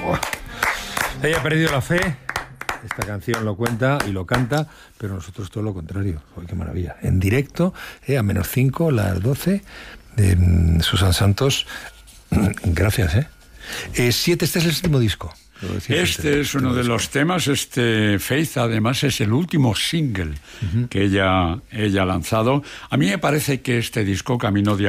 Ella ha perdido la fe. Esta canción lo cuenta y lo canta, pero nosotros todo lo contrario. ¡Ay, qué maravilla! En directo, a -5, las 12, de Susan Santos. Gracias, 7, este es el último disco. Este es uno de los temas. Faith, además, es el último single que ella ha lanzado. A mí me parece que este disco, Camino de